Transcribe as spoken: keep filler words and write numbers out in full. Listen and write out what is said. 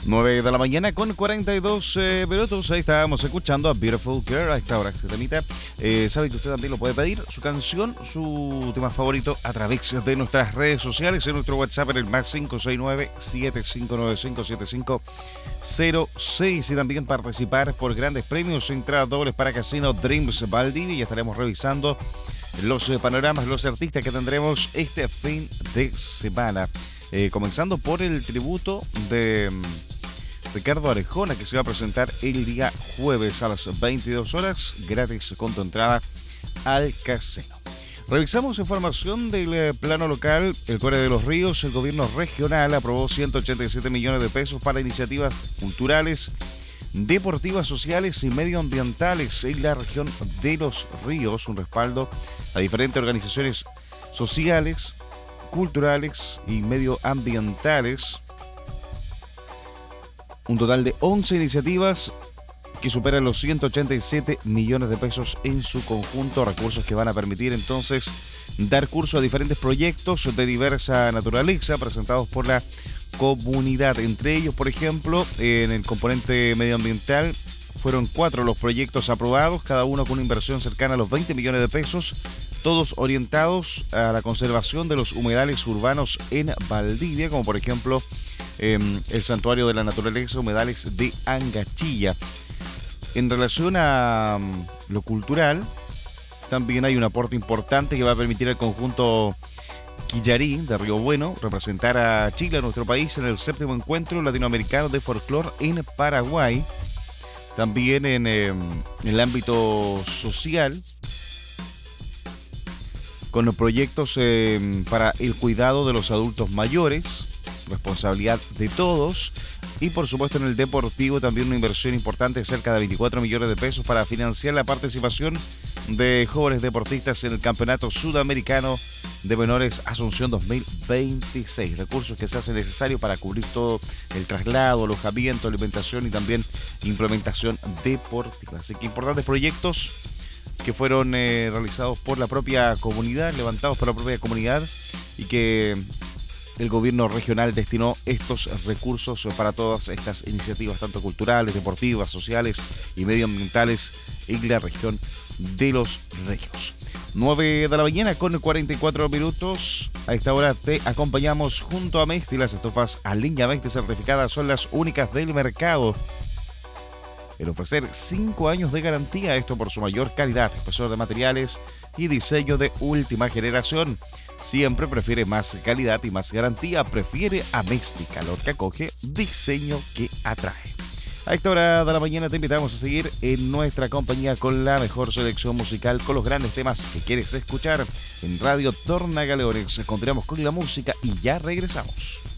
nueve de la mañana con cuarenta y dos eh, minutos. Ahí estábamos escuchando a Beautiful Girl. A esta hora que se temita. Eh, sabe que usted también lo puede pedir, su canción, su tema favorito, a través de nuestras redes sociales, en nuestro WhatsApp en el más cinco seis nueve, siete cinco nueve cinco, siete cinco cero seis. Y también participar por grandes premios, entradas dobles para Casino Dreams Valdivia. Y estaremos revisando los eh, panoramas, los artistas que tendremos este fin de semana. Eh, comenzando por el tributo de Ricardo Arjona, que se va a presentar el día jueves a las veintidós horas, gratis con tu entrada al casino. Revisamos información del eh, plano local. El Core de los Ríos, el gobierno regional aprobó ciento ochenta y siete millones de pesos para iniciativas culturales, deportivas, sociales y medioambientales en la región de los Ríos. Un respaldo a diferentes organizaciones sociales, culturales y medioambientales. Un total de once iniciativas que superan los ciento ochenta y siete millones de pesos en su conjunto, recursos que van a permitir entonces dar curso a diferentes proyectos de diversa naturaleza presentados por la comunidad. Entre ellos, por ejemplo, en el componente medioambiental fueron cuatro los proyectos aprobados, cada uno con una inversión cercana a los veinte millones de pesos, todos orientados a la conservación de los humedales urbanos en Valdivia, como por ejemplo eh, el Santuario de la Naturaleza, humedales de Angachilla. En relación a um, lo cultural, también hay un aporte importante que va a permitir al conjunto Quillarí de Río Bueno representar a Chile, a nuestro país, en el séptimo encuentro latinoamericano de folclore en Paraguay. También en, eh, en el ámbito social, con los proyectos eh, para el cuidado de los adultos mayores, responsabilidad de todos. Y por supuesto en el deportivo también una inversión importante de cerca de veinticuatro millones de pesos para financiar la participación de jóvenes deportistas en el Campeonato Sudamericano de Menores Asunción dos mil veintiséis. Recursos que se hacen necesarios para cubrir todo el traslado, alojamiento, alimentación y también implementación deportiva. Así que importantes proyectos que fueron eh, realizados por la propia comunidad, levantados por la propia comunidad, y que el gobierno regional destinó estos recursos para todas estas iniciativas, tanto culturales, deportivas, sociales y medioambientales en la región de los Ríos. nueve de la mañana con cuarenta y cuatro minutos. A esta hora te acompañamos junto a Mesti. Las estufas a leña Mesti certificadas son las únicas del mercado el ofrecer cinco años de garantía, esto por su mayor calidad, espesor de materiales y diseño de última generación. Siempre prefiere más calidad y más garantía, prefiere a Mesti, calor que acoge, diseño que atrae. A esta hora de la mañana te invitamos a seguir en nuestra compañía con la mejor selección musical, con los grandes temas que quieres escuchar en Radio Tornagaleones. Continuamos con la música y ya regresamos.